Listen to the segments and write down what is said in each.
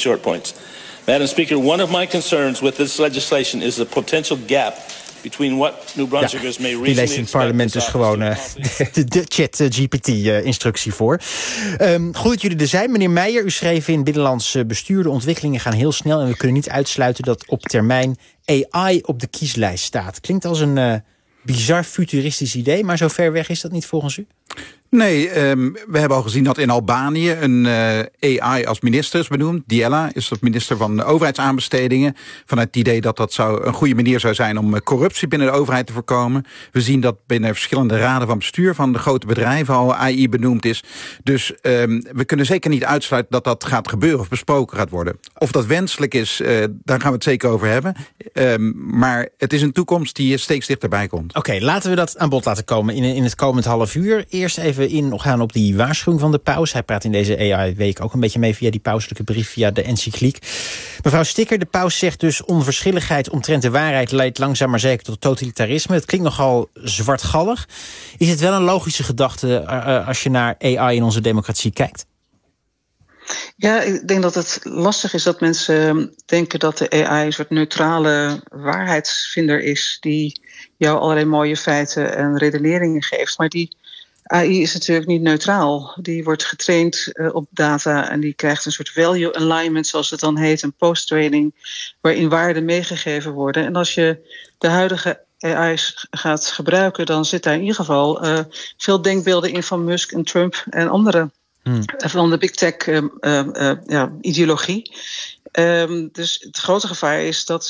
short points. Madam Speaker, one of my concerns with this legislation is the potential gap between what New Brunswickers may reasonably expect. Die leest in het parlement dus gewoon de chat-GPT-instructie voor. Goed dat jullie er zijn. Meneer Meijer, u schreef in Binnenlands Bestuur: de ontwikkelingen gaan heel snel en we kunnen niet uitsluiten dat op termijn AI op de kieslijst staat. Klinkt als een bizar futuristisch idee, maar zo ver weg is dat niet volgens u? Nee, we hebben al gezien dat in Albanië een AI als minister is benoemd. Diella is dat minister van overheidsaanbestedingen. Vanuit het idee dat dat een goede manier zou zijn om corruptie binnen de overheid te voorkomen. We zien dat binnen verschillende raden van bestuur van de grote bedrijven al AI benoemd is. Dus we kunnen zeker niet uitsluiten dat dat gaat gebeuren of besproken gaat worden. Of dat wenselijk is, daar gaan we het zeker over hebben. Maar het is een toekomst die steeds dichterbij komt. Oké, laten we dat aan bod laten komen in het komend half uur. Eerst even ingaan op die waarschuwing van de paus. Hij praat in deze AI-week ook een beetje mee via die pauselijke brief, via de encycliek. Mevrouw Sticker, de paus zegt dus: onverschilligheid omtrent de waarheid leidt langzaam maar zeker tot totalitarisme. Het klinkt nogal zwartgallig. Is het wel een logische gedachte als je naar AI in onze democratie kijkt? Ja, ik denk dat het lastig is dat mensen denken dat de AI een soort neutrale waarheidsvinder is die jou allerlei mooie feiten en redeneringen geeft. Maar die AI is natuurlijk niet neutraal. Die wordt getraind op data en die krijgt een soort value alignment, zoals het dan heet, een post-training, waarin waarden meegegeven worden. En als je de huidige AI's gaat gebruiken, dan zit daar in ieder geval veel denkbeelden in van Musk en Trump en anderen. Van de big tech ideologie. Dus het grote gevaar is dat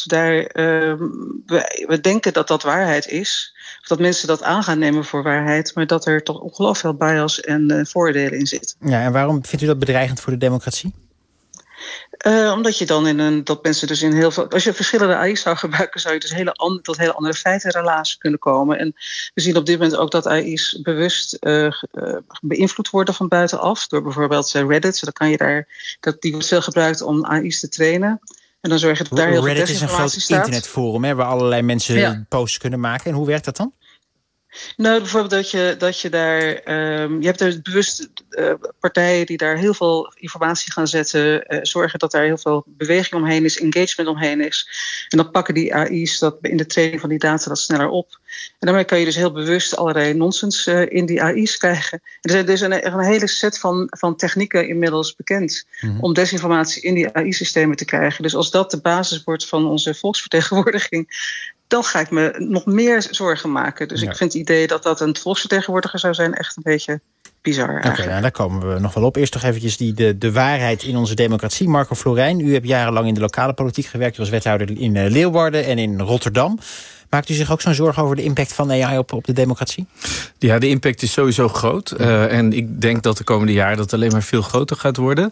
we denken dat dat waarheid is. Of dat mensen dat aan gaan nemen voor waarheid. Maar dat er toch ongelooflijk veel bias en voordelen in zit. Ja, en waarom vindt u dat bedreigend voor de democratie? Omdat je dan dat mensen dus in heel veel. Als je verschillende AI's zou gebruiken, zou je dus tot hele andere feitenrelaties kunnen komen. En we zien op dit moment ook dat AI's bewust beïnvloed worden van buitenaf. Door bijvoorbeeld Reddit. Die wordt veel gebruikt om AI's te trainen. En dan zorg je dat daar heel veel desinformatie staat. Reddit is een groot internetforum waar allerlei mensen posts kunnen maken. En hoe werkt dat dan? Nou, bijvoorbeeld dat je daar. Je hebt er bewust partijen die daar heel veel informatie gaan zetten. Zorgen dat daar heel veel beweging omheen is, engagement omheen is. En dan pakken die AI's dat in de training van die data dat sneller op. En daarmee kan je dus heel bewust allerlei nonsens in die AI's krijgen. Er zijn dus een hele set van technieken inmiddels bekend om desinformatie in die AI-systemen te krijgen. Dus als dat de basis wordt van onze volksvertegenwoordiging, dan ga ik me nog meer zorgen maken. Dus ik vind het idee dat dat een volksvertegenwoordiger zou zijn echt een beetje bizar. Oké, nou, daar komen we nog wel op. Eerst toch eventjes de waarheid in onze democratie. Marco Florijn, u hebt jarenlang in de lokale politiek gewerkt. U was wethouder in Leeuwarden en in Rotterdam. Maakt u zich ook zo'n zorgen over de impact van AI op de democratie? Ja, de impact is sowieso groot. En ik denk dat de komende jaren dat alleen maar veel groter gaat worden.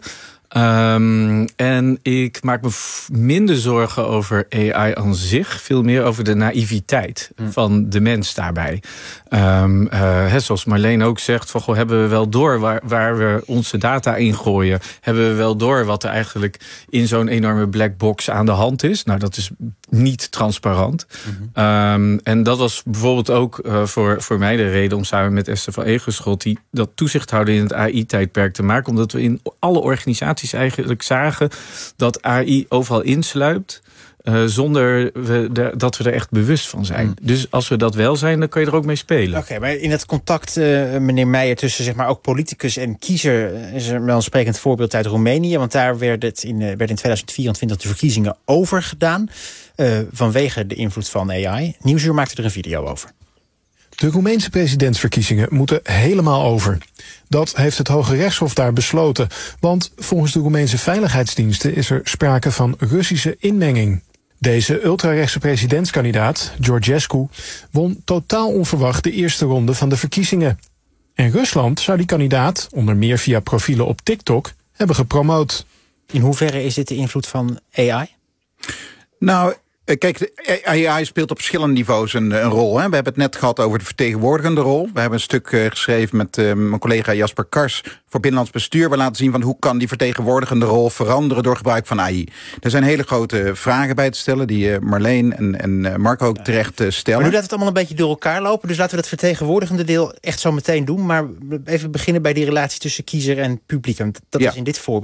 En ik maak me minder zorgen over AI aan zich. Veel meer over de naïviteit van de mens daarbij. Zoals Marleen ook zegt, hebben we wel door waar we onze data ingooien? Hebben we wel door wat er eigenlijk in zo'n enorme black box aan de hand is? Nou, dat is niet transparant. En dat was bijvoorbeeld ook voor mij de reden om samen met Esther van Egerschot dat toezicht houden in het AI-tijdperk te maken. Omdat we in alle organisaties eigenlijk zagen dat AI overal insluipt. Zonder dat we er echt bewust van zijn. Dus als we dat wel zijn, dan kun je er ook mee spelen. Oké, maar in het contact, meneer Meijer, tussen zeg maar ook politicus en kiezer is er wel een sprekend voorbeeld uit Roemenië. Want daar werden in 2024 de verkiezingen overgedaan. Vanwege de invloed van AI. Nieuwsuur maakte er een video over. De Roemeense presidentsverkiezingen moeten helemaal over. Dat heeft het Hoge Rechtshof daar besloten. Want volgens de Roemeense veiligheidsdiensten is er sprake van Russische inmenging. Deze ultrarechtse presidentskandidaat, Georgescu, won totaal onverwacht de eerste ronde van de verkiezingen. En Rusland zou die kandidaat, onder meer via profielen op TikTok, hebben gepromoot. In hoeverre is dit de invloed van AI? Nou, kijk, de AI speelt op verschillende niveaus een rol. Hè. We hebben het net gehad over de vertegenwoordigende rol. We hebben een stuk geschreven met mijn collega Jasper Kars voor Binnenlands Bestuur. We laten zien van hoe kan die vertegenwoordigende rol veranderen door gebruik van AI. Er zijn hele grote vragen bij te stellen die Marleen en Marco ook terecht stellen. Maar nu laat het allemaal een beetje door elkaar lopen. Dus laten we dat vertegenwoordigende deel echt zo meteen doen. Maar even beginnen bij die relatie tussen kiezer en publiek. Want dat is in dit voorbeeld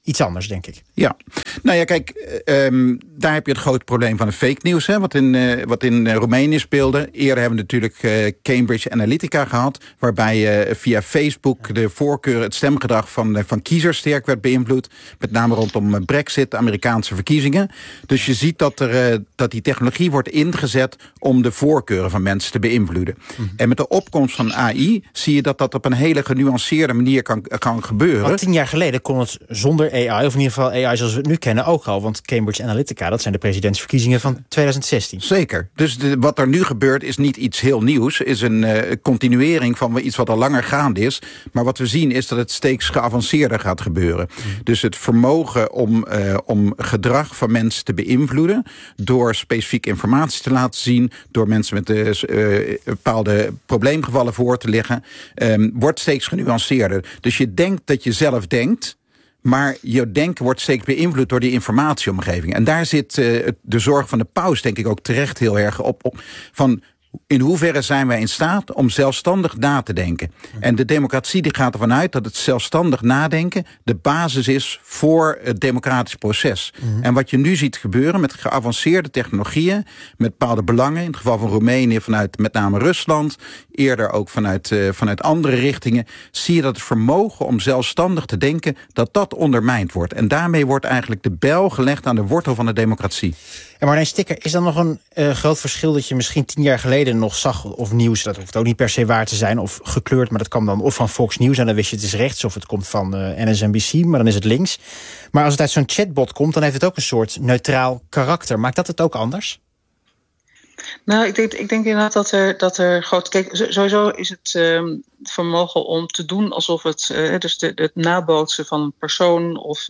iets anders, denk ik. Ja, nou ja, kijk, daar heb je het grote probleem van de fake news, hè, wat in Roemenië speelde. Eerder hebben we natuurlijk Cambridge Analytica gehad, waarbij via Facebook de voorkeur, het stemgedrag van kiezers sterk werd beïnvloed. Met name rondom Brexit, de Amerikaanse verkiezingen. Dus je ziet dat die technologie wordt ingezet om de voorkeuren van mensen te beïnvloeden. En met de opkomst van AI zie je dat op een hele genuanceerde manier kan gebeuren. Want 10 jaar geleden kon het zonder AI, of in ieder geval AI zoals we het nu kennen, ook al. Want Cambridge Analytica, dat zijn de presidentsverkiezingen van 2016. Zeker. Dus wat er nu gebeurt is niet iets heel nieuws. Is een continuering van iets wat al langer gaande is. Maar wat we zien is dat het steeds geavanceerder gaat gebeuren. Dus het vermogen om gedrag van mensen te beïnvloeden door specifieke informatie te laten zien, door mensen met bepaalde probleemgevallen voor te leggen, wordt steeds genuanceerder. Dus je denkt dat je zelf denkt, maar je denken wordt steeds beïnvloed door die informatieomgeving. En daar zit de zorg van de paus denk ik ook terecht heel erg op van in hoeverre zijn wij in staat om zelfstandig na te denken. En de democratie die gaat ervan uit dat het zelfstandig nadenken de basis is voor het democratisch proces. En wat je nu ziet gebeuren met geavanceerde technologieën, met bepaalde belangen, in het geval van Roemenië vanuit met name Rusland, eerder ook vanuit andere richtingen, zie je dat het vermogen om zelfstandig te denken, dat ondermijnd wordt. En daarmee wordt eigenlijk de bijl gelegd aan de wortel van de democratie. En Marlijn Sticker, is dan nog een groot verschil dat je misschien 10 jaar geleden nog zag, of nieuws, dat hoeft ook niet per se waar te zijn, of gekleurd, maar dat kwam dan of van Fox News en dan wist je het is rechts, of het komt van MSNBC, maar dan is het links. Maar als het uit zo'n chatbot komt, dan heeft het ook een soort neutraal karakter. Maakt dat het ook anders? Nou, ik denk inderdaad dat er groot. Kijk, sowieso is het vermogen om te doen alsof het. Dus het nabootsen van een persoon of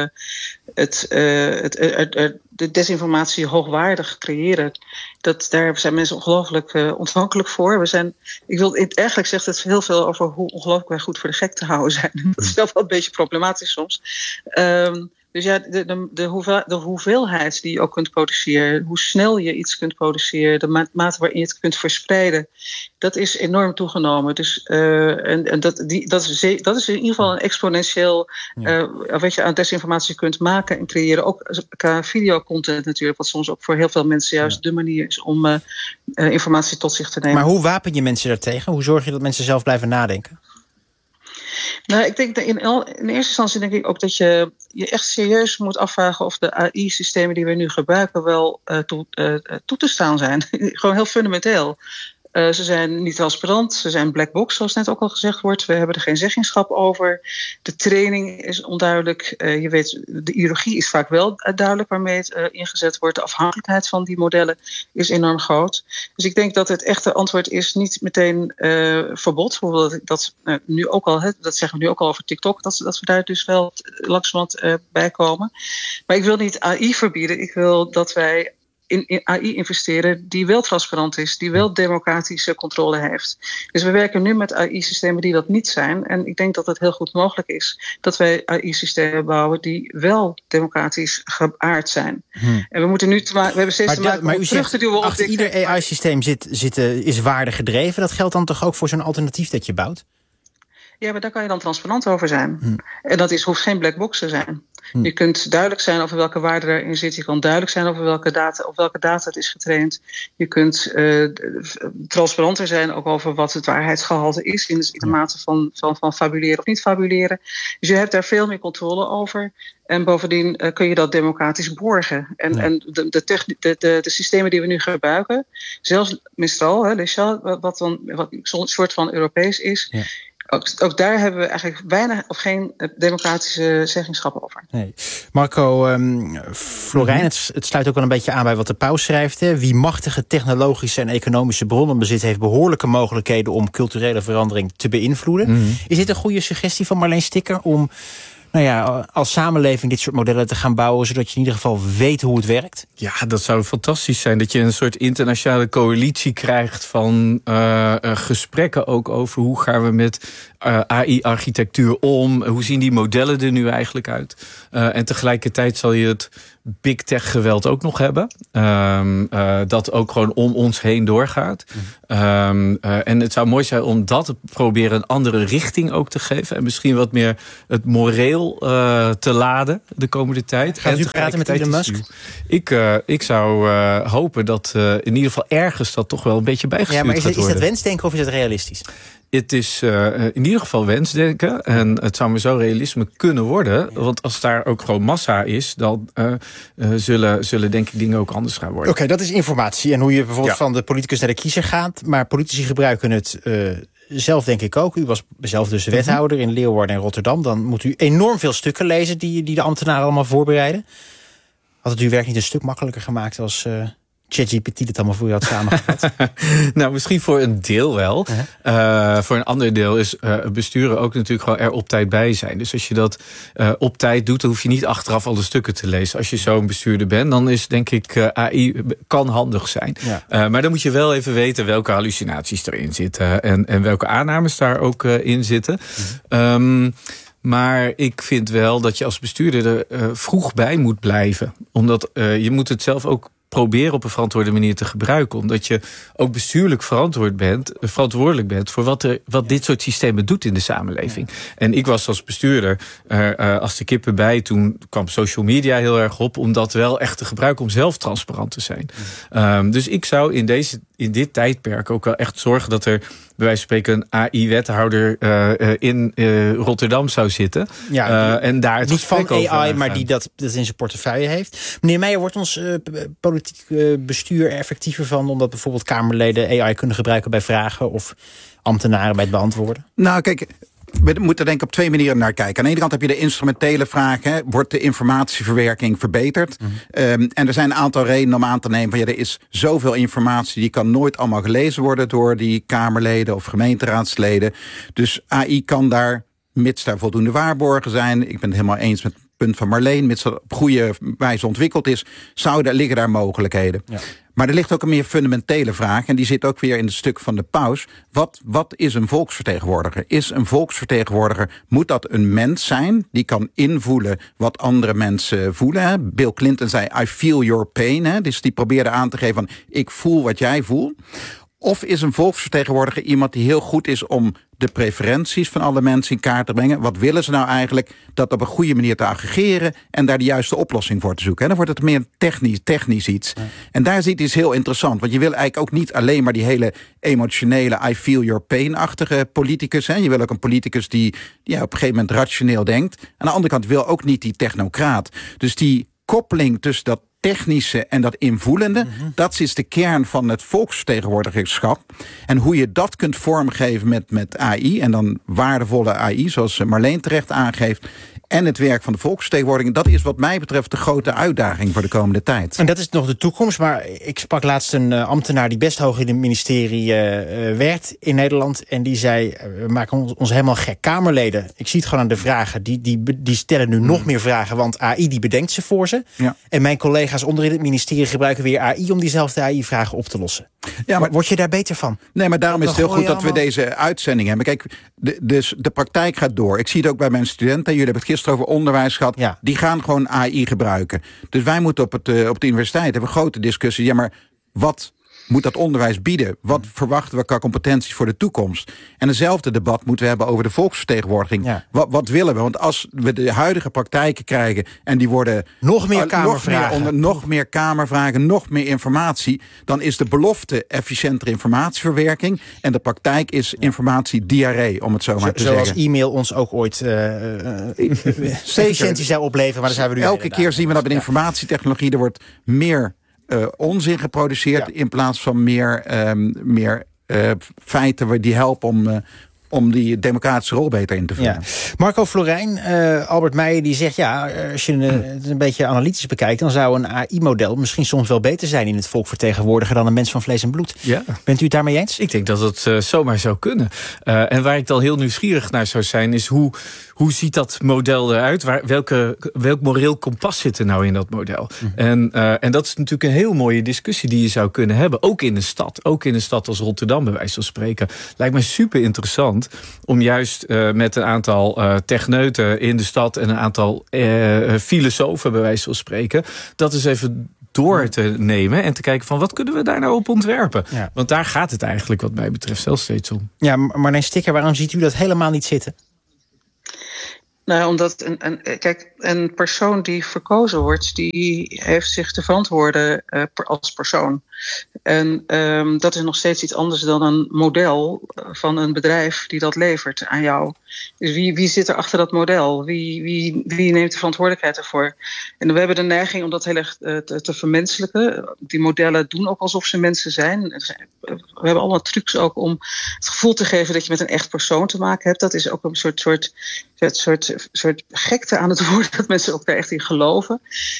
de desinformatie hoogwaardig creëren. Daar zijn mensen ongelooflijk ontvankelijk voor. Eigenlijk zegt het heel veel over hoe ongelooflijk wij goed voor de gek te houden zijn. Dat is zelf wel een beetje problematisch soms. Dus ja, de hoeveelheid die je ook kunt produceren, hoe snel je iets kunt produceren, de mate waarin je het kunt verspreiden, dat is enorm toegenomen. Dus dat is in ieder geval een exponentieel wat je aan desinformatie kunt maken en creëren. Ook qua videocontent natuurlijk, wat soms ook voor heel veel mensen juist de manier is om informatie tot zich te nemen. Maar hoe wapen je mensen daartegen? Hoe zorg je dat mensen zelf blijven nadenken? Nou, ik denk dat in eerste instantie denk ik ook dat je echt serieus moet afvragen of de AI-systemen die we nu gebruiken wel toe te staan zijn. Gewoon heel fundamenteel. Ze zijn niet transparant, ze zijn black box, zoals net ook al gezegd wordt. We hebben er geen zeggenschap over. De training is onduidelijk. Je weet, de ideologie is vaak wel duidelijk waarmee het ingezet wordt. De afhankelijkheid van die modellen is enorm groot. Dus ik denk dat het echte antwoord is niet meteen verbod. Hoewel dat nu ook al, dat zeggen we nu ook al over TikTok, dat we daar dus wel langzamerhand bij komen. Maar ik wil niet AI verbieden. Ik wil dat wij in AI investeren die wel transparant is, die wel democratische controle heeft. Dus we werken nu met AI-systemen die dat niet zijn. En ik denk dat het heel goed mogelijk is dat wij AI-systemen bouwen die wel democratisch geaard zijn. En we moeten nu we hebben steeds te maken om terug te duwen op achter ieder AI-systeem is waarde gedreven. Dat geldt dan toch ook voor zo'n alternatief dat je bouwt? Ja, maar daar kan je dan transparant over zijn. En dat hoeft geen black box te zijn. Je kunt duidelijk zijn over welke waarde erin zit. Je kan duidelijk zijn over welke data het is getraind. Je kunt transparanter zijn ook over wat het waarheidsgehalte is in de mate van fabuleren of niet fabuleren. Dus je hebt daar veel meer controle over. En bovendien kun je dat democratisch borgen. En de systemen die we nu gebruiken, zelfs Mistral, wat een soort van Europees is. Ja. Ook daar hebben we eigenlijk weinig of geen democratische zeggenschap over. Nee. Marco Florijn, het sluit ook wel een beetje aan bij wat de paus schrijft. Hè? Wie machtige technologische en economische bronnen bezit, heeft behoorlijke mogelijkheden om culturele verandering te beïnvloeden. Is dit een goede suggestie van Marleen Sticker om als samenleving dit soort modellen te gaan bouwen, zodat je in ieder geval weet hoe het werkt? Ja, dat zou fantastisch zijn. Dat je een soort internationale coalitie krijgt van gesprekken ook over hoe gaan we met AI-architectuur om? Hoe zien die modellen er nu eigenlijk uit? En tegelijkertijd zal je het big tech geweld ook nog hebben. Dat ook gewoon om ons heen doorgaat. En het zou mooi zijn om dat te proberen een andere richting ook te geven. En misschien wat meer het moreel te laden de komende tijd. Gaat u praten met Elon Musk? Ik zou hopen dat in ieder geval ergens dat toch wel een beetje bijgestuurd gaat worden. Is dat wensdenken of is het realistisch? Het is in ieder geval wensdenken. En het zou maar zo realisme kunnen worden. Want als daar ook gewoon massa is, dan zullen denk ik dingen ook anders gaan worden. Oké, dat is informatie. En hoe je bijvoorbeeld van de politicus naar de kiezer gaat. Maar politici gebruiken het zelf denk ik ook. U was zelf dus wethouder in Leeuwarden en Rotterdam. Dan moet u enorm veel stukken lezen die de ambtenaren allemaal voorbereiden. Had het uw werk niet een stuk makkelijker gemaakt als ChatGPT het allemaal voor je had samengevat? Nou, misschien voor een deel wel. Voor een ander deel is besturen ook natuurlijk gewoon er op tijd bij zijn. Dus als je dat op tijd doet, dan hoef je niet achteraf alle stukken te lezen. Als je zo'n bestuurder bent, dan is denk ik AI kan handig zijn. Ja. Maar dan moet je wel even weten welke hallucinaties erin zitten. En welke aannames daar ook in zitten. Maar ik vind wel dat je als bestuurder er vroeg bij moet blijven. Omdat je moet het zelf ook proberen op een verantwoorde manier te gebruiken. Omdat je ook bestuurlijk verantwoordelijk bent voor wat dit soort systemen doet in de samenleving. Ja. En ik was als bestuurder als de kippen bij. Toen kwam social media heel erg op om dat wel echt te gebruiken om zelf transparant te zijn. Ja. Dus ik zou in dit tijdperk ook wel echt zorgen dat er bij wijze van spreken een AI-wethouder in Rotterdam zou zitten. Ja, en daar het niet van AI, over maar die dat in zijn portefeuille heeft. Meneer Meijer, wordt ons politiek bestuur er effectiever van, omdat bijvoorbeeld Kamerleden AI kunnen gebruiken bij vragen of ambtenaren bij het beantwoorden? Nou, kijk, we moeten denk ik op twee manieren naar kijken. Aan de ene kant heb je de instrumentele vraag. Wordt de informatieverwerking verbeterd? En er zijn een aantal redenen om aan te nemen. Er is zoveel informatie, die kan nooit allemaal gelezen worden door die Kamerleden of gemeenteraadsleden. Dus AI kan daar, mits daar voldoende waarborgen zijn. Ik ben het helemaal eens met het punt van Marleen. Mits dat op goede wijze ontwikkeld is, liggen daar mogelijkheden. Ja. Maar er ligt ook een meer fundamentele vraag. En die zit ook weer in het stuk van de paus. Wat is een volksvertegenwoordiger? Is een volksvertegenwoordiger, moet dat een mens zijn? Die kan invoelen wat andere mensen voelen. Hè? Bill Clinton zei, I feel your pain. Hè? Dus die probeerde aan te geven van, ik voel wat jij voelt. Of is een volksvertegenwoordiger iemand die heel goed is om de preferenties van alle mensen in kaart te brengen? Wat willen ze nou eigenlijk? Dat op een goede manier te aggregeren en daar de juiste oplossing voor te zoeken. En dan wordt het meer technisch iets. Ja. En daar zit iets heel interessant. Want je wil eigenlijk ook niet alleen maar die hele emotionele I feel your pain-achtige politicus. Hè? Je wil ook een politicus die op een gegeven moment rationeel denkt. Aan de andere kant wil ook niet die technocraat. Dus die koppeling tussen dat technische en dat invoelende, dat is de kern van het volksvertegenwoordigerschap. En hoe je dat kunt vormgeven met AI, en dan waardevolle AI, zoals Marleen terecht aangeeft, en het werk van de volksvertegenwoordiging, dat is wat mij betreft de grote uitdaging voor de komende tijd. En dat is nog de toekomst, maar ik sprak laatst een ambtenaar die best hoog in het ministerie werkt in Nederland. En die zei, we maken ons helemaal gek. Kamerleden, ik zie het gewoon aan de vragen, die stellen nu nog meer vragen, want AI die bedenkt ze voor ze. Ja. En mijn collega's onderin het ministerie gebruiken weer AI om diezelfde AI-vragen op te lossen. Ja, maar word je daar beter van? Nee, maar daarom is het heel goed dat we deze uitzending hebben. Kijk, de praktijk gaat door. Ik zie het ook bij mijn studenten. Jullie hebben het gisteren over onderwijs gehad. Ja. Die gaan gewoon AI gebruiken. Dus wij moeten op de universiteit hebben grote discussies. Ja, maar wat moet dat onderwijs bieden? Wat verwachten we qua competenties voor de toekomst? En hetzelfde debat moeten we hebben over de volksvertegenwoordiging. Ja. Wat willen we? Want als we de huidige praktijken krijgen en die worden nog meer kamervragen, nog meer kamervragen, nog meer informatie, dan is de belofte efficiëntere informatieverwerking en de praktijk is informatiediarree, om het zo maar te zeggen. Zoals e-mail ons ook ooit efficiëntie zou opleveren, maar daar zijn we nu elke keer zien we dat bij de informatietechnologie er wordt meer onzin geproduceerd in plaats van meer feiten die helpen om die democratische rol beter in te vullen. Ja. Marco Florijn, Albert Meijer, die zegt, als je het een beetje analytisch bekijkt, dan zou een AI-model misschien soms wel beter zijn in het volk vertegenwoordigen dan een mens van vlees en bloed. Ja. Bent u het daarmee eens? Ik denk dat het zomaar zou kunnen. En waar ik dan heel nieuwsgierig naar zou zijn, is hoe ziet dat model eruit? Welk moreel kompas zit er nou in dat model? En dat is natuurlijk een heel mooie discussie die je zou kunnen hebben. Ook in een stad. Ook in een stad als Rotterdam, bij wijze van spreken. Lijkt mij super interessant. interessant om juist met een aantal techneuten in de stad en een aantal filosofen, bij wijze van spreken, dat is even door te nemen en te kijken van wat kunnen we daar nou op ontwerpen. Ja. Want daar gaat het eigenlijk wat mij betreft zelfs steeds om. Ja, Marleen Sticker, waarom ziet u dat helemaal niet zitten? Nou, omdat een persoon die verkozen wordt, die heeft zich te verantwoorden als persoon. En dat is nog steeds iets anders dan een model van een bedrijf die dat levert aan jou. Dus wie zit er achter dat model? Wie neemt de verantwoordelijkheid ervoor? En we hebben de neiging om dat heel erg te vermenselijken. Die modellen doen ook alsof ze mensen zijn. We hebben allemaal trucs ook om het gevoel te geven dat je met een echt persoon te maken hebt. Dat is ook een soort gekte aan het woord, dat mensen ook daar echt in geloven.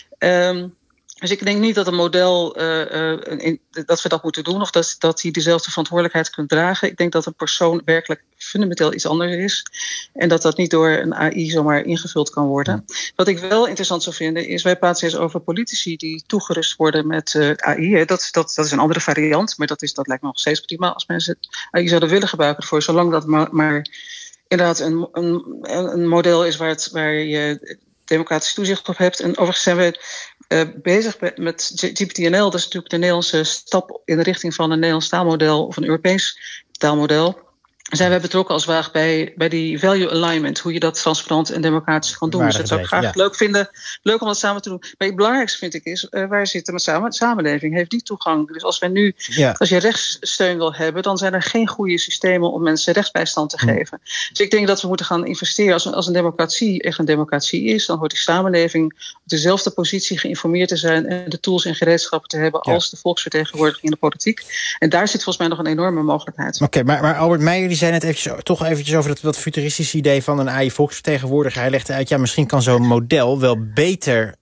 Dus ik denk niet dat een model, dat we dat moeten doen, of dat hij dezelfde verantwoordelijkheid kunt dragen. Ik denk dat een persoon werkelijk fundamenteel iets anders is. En dat niet door een AI zomaar ingevuld kan worden. Ja. Wat ik wel interessant zou vinden is, wij praten eens over politici die toegerust worden met AI. Dat is een andere variant, maar dat lijkt me nog steeds prima als mensen AI zouden willen gebruiken ervoor, zolang dat maar inderdaad een model is waar je democratisch toezicht op hebt. En overigens zijn we bezig met GPT-NL. Dat is natuurlijk de Nederlandse stap in de richting van een Nederlands taalmodel of een Europees taalmodel. Zijn wij betrokken als WAAG bij die value alignment, hoe je dat transparant en democratisch kan doen. Dus dat zou ik graag leuk vinden, leuk om dat samen te doen. Maar het belangrijkste vind ik is, waar zitten we samen? De samenleving heeft die toegang. Dus als je rechtssteun wil hebben, dan zijn er geen goede systemen om mensen rechtsbijstand te geven. Dus ik denk dat we moeten gaan investeren. Als een democratie echt een democratie is, dan hoort die samenleving op dezelfde positie geïnformeerd te zijn en de tools en gereedschappen te hebben als de volksvertegenwoordiging in de politiek. En daar zit volgens mij nog een enorme mogelijkheid. Oké, maar Albert Meijer, die zei net eventjes over dat futuristische idee van een AI-volksvertegenwoordiger. Hij legde uit, misschien kan zo'n model wel beter,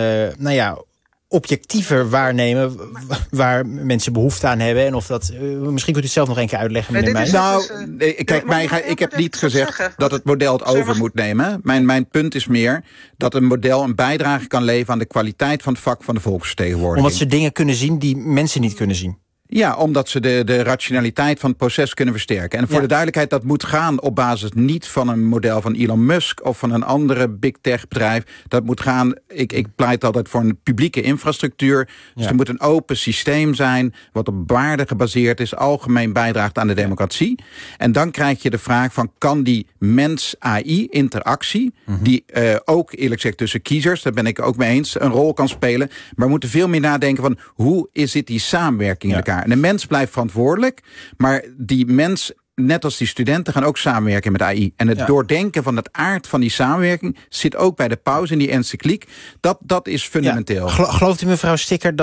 objectiever waarnemen waar mensen behoefte aan hebben. En of dat, misschien kunt u het zelf nog een keer uitleggen, meneer Meijer. Ik heb niet gezegd dat het model het over moet nemen. Mijn punt is meer dat een model een bijdrage kan leveren aan de kwaliteit van het vak van de volksvertegenwoordiging. Omdat ze dingen kunnen zien die mensen niet kunnen zien. Ja, omdat ze de rationaliteit van het proces kunnen versterken. En voor de duidelijkheid, dat moet gaan op basis niet van een model van Elon Musk of van een andere big tech bedrijf. Dat moet gaan, ik pleit altijd voor een publieke infrastructuur. Dus er moet een open systeem zijn, wat op waarde gebaseerd is, algemeen bijdraagt aan de democratie. En dan krijg je de vraag van, kan die mens-AI-interactie, die ook eerlijk gezegd tussen kiezers, daar ben ik ook mee eens, een rol kan spelen. Maar we moeten veel meer nadenken van, hoe zit die samenwerking in elkaar? En de mens blijft verantwoordelijk, maar die mens, net als die studenten, gaan ook samenwerken met AI. En het doordenken van het aard van die samenwerking zit ook bij de paus in die encycliek. Dat is fundamenteel. Ja. Gelooft u, mevrouw Sticker,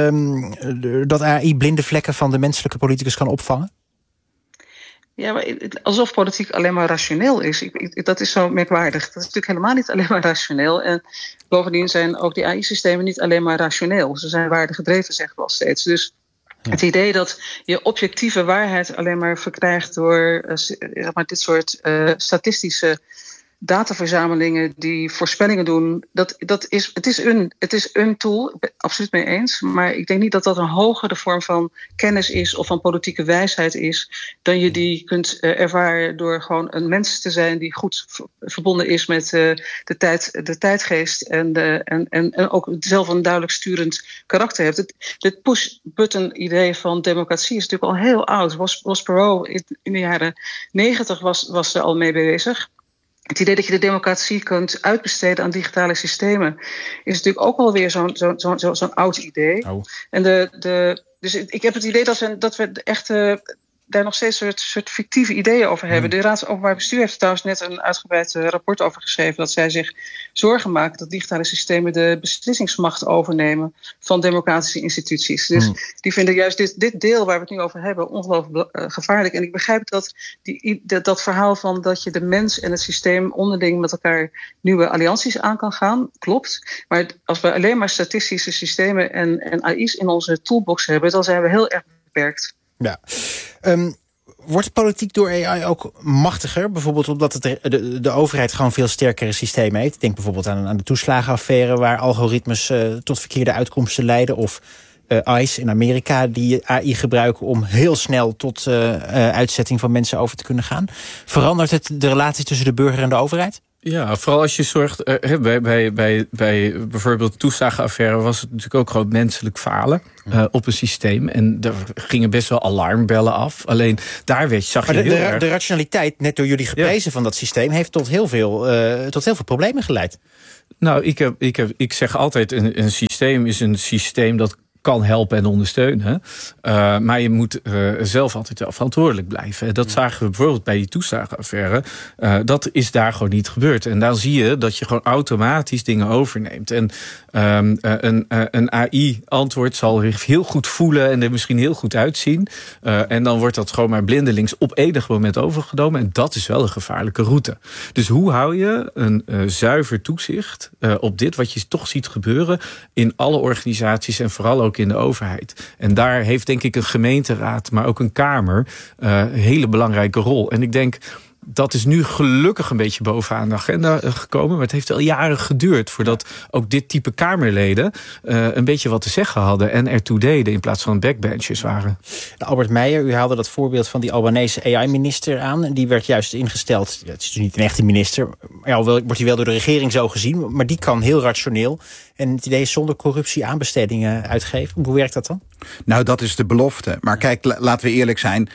dat AI blinde vlekken van de menselijke politicus kan opvangen? Ja, maar alsof politiek alleen maar rationeel is. Dat is zo merkwaardig. Dat is natuurlijk helemaal niet alleen maar rationeel. En bovendien zijn ook die AI-systemen niet alleen maar rationeel. Ze zijn waardegedreven, zeggen we al steeds. Dus het idee dat je objectieve waarheid alleen maar verkrijgt door dit soort statistische dataverzamelingen die voorspellingen doen, het is een tool, ik ben het absoluut mee eens, maar ik denk niet dat dat een hogere vorm van kennis is of van politieke wijsheid is dan je die kunt ervaren door gewoon een mens te zijn die goed verbonden is met de tijdgeest en ook zelf een duidelijk sturend karakter heeft. Het push-button idee van democratie is natuurlijk al heel oud. Ross Perot in de jaren 90 was er al mee bezig. Het idee dat je de democratie kunt uitbesteden aan digitale systemen is natuurlijk ook alweer zo'n oud idee. Oh. En dus ik heb het idee dat we echt daar nog steeds een soort fictieve ideeën over hebben. De Raad van Openbaar Bestuur heeft trouwens net een uitgebreid rapport over geschreven dat zij zich zorgen maakt dat digitale systemen de beslissingsmacht overnemen van democratische instituties. Dus die vinden juist dit deel waar we het nu over hebben ongelooflijk gevaarlijk. En ik begrijp dat verhaal van dat je de mens en het systeem onderling met elkaar nieuwe allianties aan kan gaan, klopt. Maar als we alleen maar statistische systemen en AI's in onze toolbox hebben, dan zijn we heel erg beperkt. Ja. Wordt politiek door AI ook machtiger? Bijvoorbeeld omdat de overheid gewoon veel sterkere systemen heeft. Denk bijvoorbeeld aan de toeslagenaffaire waar algoritmes tot verkeerde uitkomsten leiden. Of ICE in Amerika die AI gebruiken om heel snel tot uitzetting van mensen over te kunnen gaan. Verandert het de relatie tussen de burger en de overheid? Ja, vooral als je zorgt... bij bijvoorbeeld toeslagenaffaire was het natuurlijk ook gewoon menselijk falen op een systeem. En er gingen best wel alarmbellen af. Alleen daar zag je heel erg... De rationaliteit, net door jullie geprezen van dat systeem, heeft tot heel veel problemen geleid. Nou, ik zeg altijd, een systeem is een systeem dat kan helpen en ondersteunen. Maar je moet zelf altijd wel verantwoordelijk blijven. Dat zagen we bijvoorbeeld bij die toeslagenaffaire. Dat is daar gewoon niet gebeurd. En dan zie je dat je gewoon automatisch dingen overneemt. En een AI-antwoord zal heel goed voelen en er misschien heel goed uitzien. En dan wordt dat gewoon maar blindelings op enig moment overgenomen. En dat is wel een gevaarlijke route. Dus hoe hou je een zuiver toezicht op dit, wat je toch ziet gebeuren in alle organisaties en vooral ook in de overheid. En daar heeft denk ik een gemeenteraad, maar ook een kamer een hele belangrijke rol. En ik denk, dat is nu gelukkig een beetje bovenaan de agenda gekomen. Maar het heeft wel jaren geduurd voordat ook dit type Kamerleden een beetje wat te zeggen hadden en ertoe deden in plaats van backbenchers waren. Albert Meijer, u haalde dat voorbeeld van die Albanese AI-minister aan. Die werd juist ingesteld, het is dus niet een echte minister, ja, wordt hij wel door de regering zo gezien, maar die kan heel rationeel en het idee is zonder corruptie aanbestedingen uitgeven. Hoe werkt dat dan? Nou, dat is de belofte. Maar kijk, laten we eerlijk zijn.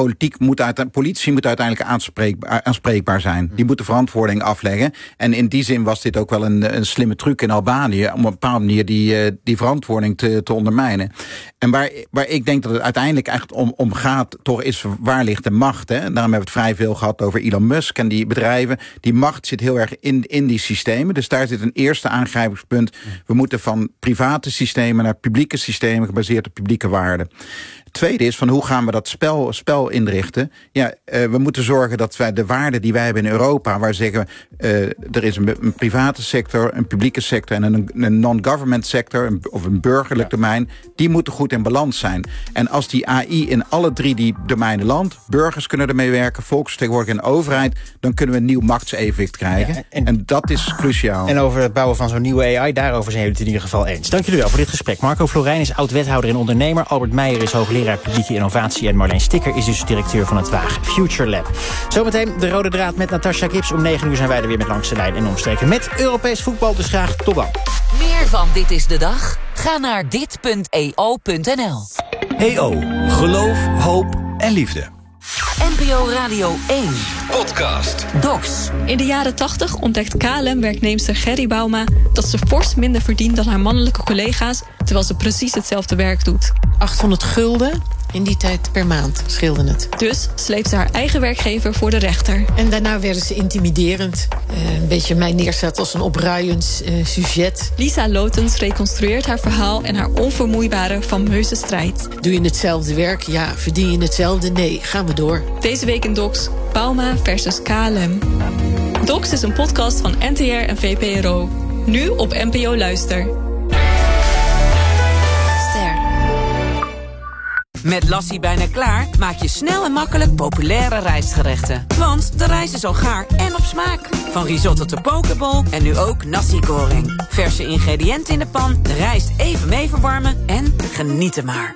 Politie moet uiteindelijk aanspreekbaar zijn. Die moet de verantwoording afleggen. En in die zin was dit ook wel een slimme truc in Albanië om op een bepaalde manier die verantwoording te ondermijnen. En waar ik denk dat het uiteindelijk echt om gaat, toch is waar ligt de macht. Hè? En daarom hebben we het vrij veel gehad over Elon Musk en die bedrijven. Die macht zit heel erg in die systemen. Dus daar zit een eerste aangrijpingspunt. We moeten van private systemen naar publieke systemen gebaseerd op publieke waarden. Het tweede is van hoe gaan we dat spel inrichten? Ja, we moeten zorgen dat wij de waarden die wij hebben in Europa, waar we zeggen er is een private sector, een publieke sector en een non-government sector of een burgerlijk domein, die moeten goed in balans zijn. En als die AI in alle drie die domeinen landt, burgers kunnen ermee werken, volksvertegenwoordiging en overheid, dan kunnen we een nieuw machtsevenwicht krijgen. Ja, en dat is cruciaal. En over het bouwen van zo'n nieuwe AI, daarover zijn jullie het in ieder geval eens. Dank jullie wel voor dit gesprek. Marco Florijn is oud-wethouder en ondernemer. Albert Meijer is hoogleraar publieke innovatie. En Marleen Sticker is dus directeur van het Waag Future Lab. Zometeen de rode draad met Natasha Gibbs. Om 9 uur zijn wij er weer met Langs de Lijn en omstreken. Met Europees voetbal, dus graag tot dan. Meer van Dit is de Dag? Ga naar dit.eo.nl. EO. Geloof, hoop en liefde. NPO Radio 1. Podcast. Docs. In de jaren 80 ontdekt KLM-werknemster Gerry Bouma dat ze fors minder verdient dan haar mannelijke collega's, terwijl ze precies hetzelfde werk doet. 800 gulden in die tijd per maand scheelde het. Dus sleept ze haar eigen werkgever voor de rechter. En daarna werden ze intimiderend. Een beetje mij neerzet als een opruiend sujet. Lisa Lotens reconstrueert haar verhaal en haar onvermoeibare fameuze strijd. Doe je hetzelfde werk? Ja. Verdien je hetzelfde? Nee. Gaan we door. Deze week in Docs, Bouma versus KLM. Docs is een podcast van NTR en VPRO. Nu op NPO Luister. Met Lassie bijna klaar maak je snel en makkelijk populaire rijstgerechten. Want de rijst is al gaar en op smaak. Van risotto tot pokeball en nu ook nasi goreng. Verse ingrediënten in de pan, de rijst even mee verwarmen en genieten maar.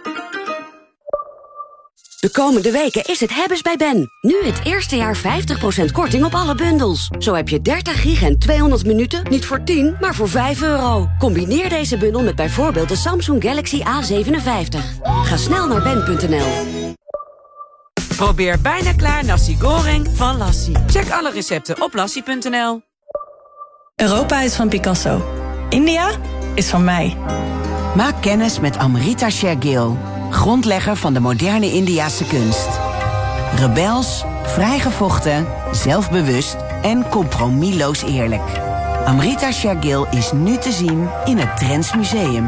De komende weken is het hebben's bij Ben. Nu het eerste jaar 50% korting op alle bundels. Zo heb je 30 gig en 200 minuten niet voor 10, maar voor €5. Combineer deze bundel met bijvoorbeeld de Samsung Galaxy A57. Ga snel naar ben.nl. Probeer bijna klaar nasi goreng van Lassie. Check alle recepten op lassie.nl. Europa is van Picasso. India is van mij. Maak kennis met Amrita Shergill, grondlegger van de moderne Indiase kunst. Rebels, vrijgevochten, zelfbewust en compromisloos eerlijk. Amrita Shergill is nu te zien in het Drents Museum.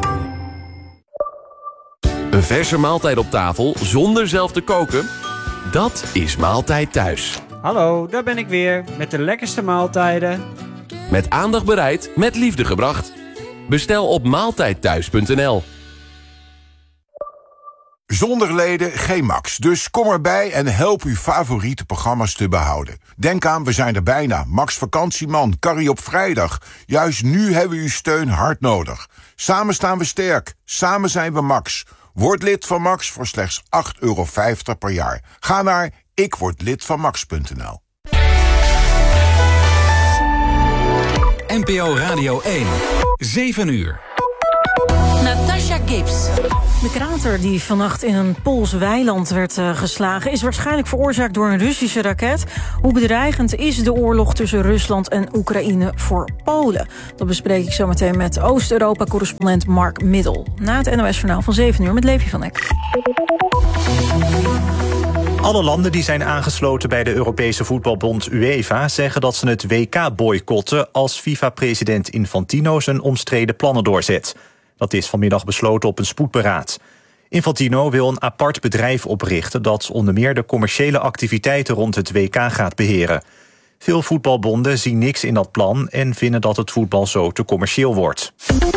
Een verse maaltijd op tafel zonder zelf te koken? Dat is Maaltijd Thuis. Hallo, daar ben ik weer met de lekkerste maaltijden. Met aandacht bereid, met liefde gebracht. Bestel op maaltijdthuis.nl. Zonder leden geen Max. Dus kom erbij en help uw favoriete programma's te behouden. Denk aan, we zijn er bijna. Max Vakantieman, Carrie op vrijdag. Juist nu hebben we uw steun hard nodig. Samen staan we sterk. Samen zijn we Max. Word lid van Max voor slechts €8,50 per jaar. Ga naar ikwordlidvanmax.nl. NPO Radio 1. 7 uur. Natasha Gibbs. De krater die vannacht in een Pools weiland werd geslagen is waarschijnlijk veroorzaakt door een Russische raket. Hoe bedreigend is de oorlog tussen Rusland en Oekraïne voor Polen? Dat bespreek ik zo meteen met Oost-Europa-correspondent Mark Middel. Na het NOS-journaal van 7 uur met Levi van Eck. Alle landen die zijn aangesloten bij de Europese voetbalbond UEFA zeggen dat ze het WK boycotten als FIFA-president Infantino zijn omstreden plannen doorzet. Dat is vanmiddag besloten op een spoedberaad. Infantino wil een apart bedrijf oprichten dat onder meer de commerciële activiteiten rond het WK gaat beheren. Veel voetbalbonden zien niks in dat plan en vinden dat het voetbal zo te commercieel wordt.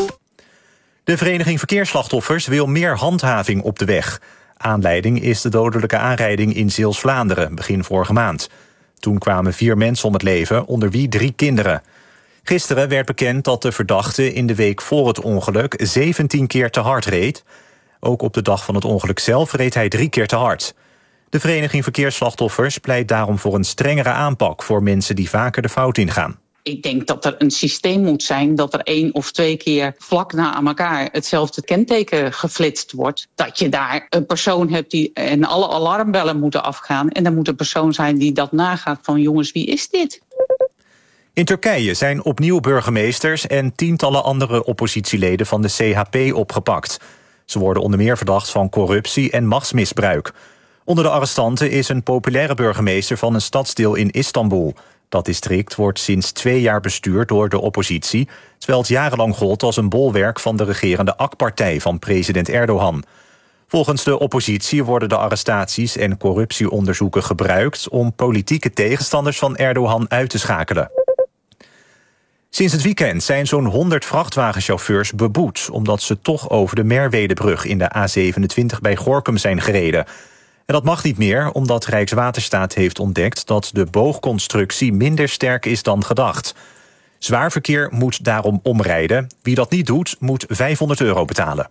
De Vereniging Verkeersslachtoffers wil meer handhaving op de weg. Aanleiding is de dodelijke aanrijding in Zeeuws-Vlaanderen begin vorige maand. Toen kwamen 4 mensen om het leven, onder wie 3 kinderen. Gisteren werd bekend dat de verdachte in de week voor het ongeluk 17 keer te hard reed. Ook op de dag van het ongeluk zelf reed hij 3 keer te hard. De Vereniging Verkeersslachtoffers pleit daarom voor een strengere aanpak voor mensen die vaker de fout ingaan. Ik denk dat er een systeem moet zijn dat er 1 of 2 keer vlak na elkaar hetzelfde kenteken geflitst wordt. Dat je daar een persoon hebt en alle alarmbellen moeten afgaan. En er moet een persoon zijn die dat nagaat van jongens, wie is dit? In Turkije zijn opnieuw burgemeesters en tientallen andere oppositieleden van de CHP opgepakt. Ze worden onder meer verdacht van corruptie en machtsmisbruik. Onder de arrestanten is een populaire burgemeester van een stadsdeel in Istanbul. Dat district wordt sinds 2 jaar bestuurd door de oppositie, terwijl het jarenlang gold als een bolwerk van de regerende AK-partij van president Erdogan. Volgens de oppositie worden de arrestaties en corruptieonderzoeken gebruikt om politieke tegenstanders van Erdogan uit te schakelen. Sinds het weekend zijn zo'n 100 vrachtwagenchauffeurs beboet omdat ze toch over de Merwedebrug in de A27 bij Gorinchem zijn gereden. En dat mag niet meer, omdat Rijkswaterstaat heeft ontdekt dat de boogconstructie minder sterk is dan gedacht. Zwaar verkeer moet daarom omrijden. Wie dat niet doet, moet €500 betalen.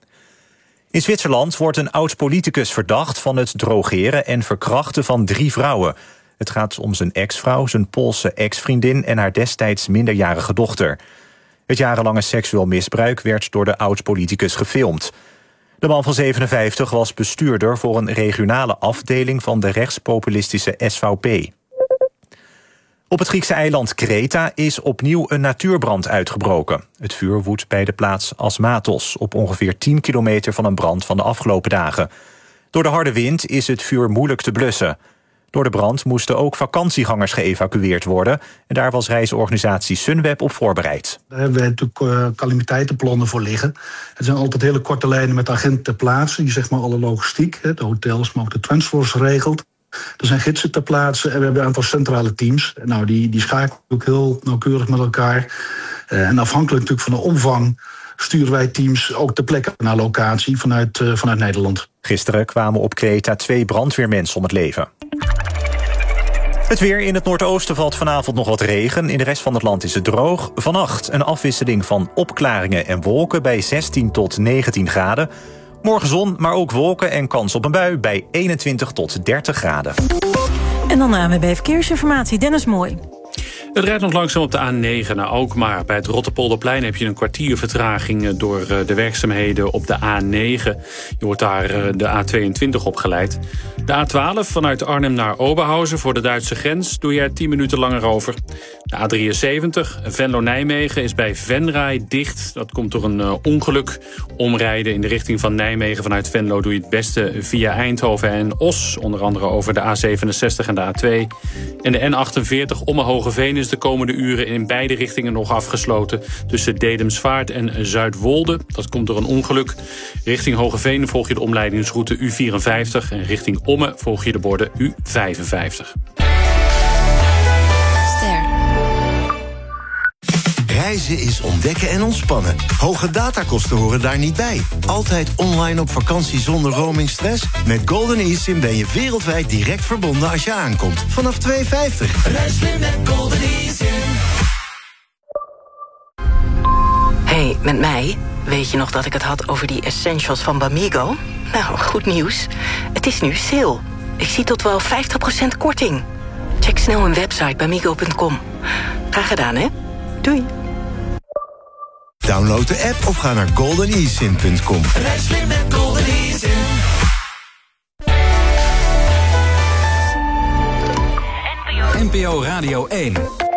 In Zwitserland wordt een oud-politicus verdacht van het drogeren en verkrachten van 3 vrouwen. Het gaat om zijn ex-vrouw, zijn Poolse ex-vriendin en haar destijds minderjarige dochter. Het jarenlange seksueel misbruik werd door de oud-politicus gefilmd. De man van 57 was bestuurder voor een regionale afdeling van de rechtspopulistische SVP. Op het Griekse eiland Kreta is opnieuw een natuurbrand uitgebroken. Het vuur woedt bij de plaats Asmatos, op ongeveer 10 kilometer van een brand van de afgelopen dagen. Door de harde wind is het vuur moeilijk te blussen. Door de brand moesten ook vakantiegangers geëvacueerd worden. En daar was reisorganisatie Sunweb op voorbereid. Daar hebben we natuurlijk calamiteitenplannen voor liggen. Het zijn altijd hele korte lijnen met agenten ter plaatse, die zeg maar alle logistiek, de hotels, maar ook de transports regelt. Er zijn gidsen ter plaatse en we hebben een aantal centrale teams. Nou, die schakelen ook heel nauwkeurig met elkaar. En afhankelijk natuurlijk van de omvang sturen wij teams ook ter plekke naar locatie vanuit Nederland. Gisteren kwamen op Kreta 2 brandweermensen om het leven. Het weer: in het noordoosten valt vanavond nog wat regen. In de rest van het land is het droog. Vannacht een afwisseling van opklaringen en wolken bij 16 tot 19 graden. Morgen zon, maar ook wolken en kans op een bui bij 21 tot 30 graden. En dan ANWB Verkeersinformatie, Dennis Mooi. Het rijdt nog langzaam op de A9 naar Alkmaar. Bij het Rotterpolderplein heb je een kwartier vertraging door de werkzaamheden op de A9. Je wordt daar de A22 opgeleid. De A12 vanuit Arnhem naar Oberhausen voor de Duitse grens doe je er 10 minuten langer over. De A73 Venlo-Nijmegen is bij Venray dicht. Dat komt door een ongeluk. Omrijden in de richting van Nijmegen vanuit Venlo doe je het beste via Eindhoven en Os. Onder andere over de A67 en de A2. En de N48 Ommen-Hogeveen is de komende uren in beide richtingen nog afgesloten. Tussen Dedemsvaart en Zuidwolde. Dat komt door een ongeluk. Richting Hogeveen volg je de omleidingsroute U54. En richting Ommen volg je de borden U55. Reizen is ontdekken en ontspannen. Hoge datakosten horen daar niet bij. Altijd online op vakantie zonder roamingstress? Met Golden eSIM ben je wereldwijd direct verbonden als je aankomt. Vanaf €2,50. Reis slim met Golden eSIM. Hey, met mij. Weet je nog dat ik het had over die essentials van Bamigo? Nou, goed nieuws. Het is nu sale. Ik zie tot wel 50% korting. Check snel hun website bamigo.com. Graag gedaan, hè? Doei. Download de app of ga naar goldenesim.com. Reis slim met Golden eSIM. NPO Radio 1.